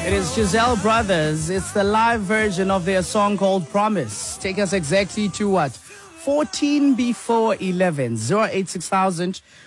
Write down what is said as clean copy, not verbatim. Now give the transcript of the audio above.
It is Giselle Brothers. It's the live version of their song called Promise. Take us exactly to what? 14 before 11. 086,000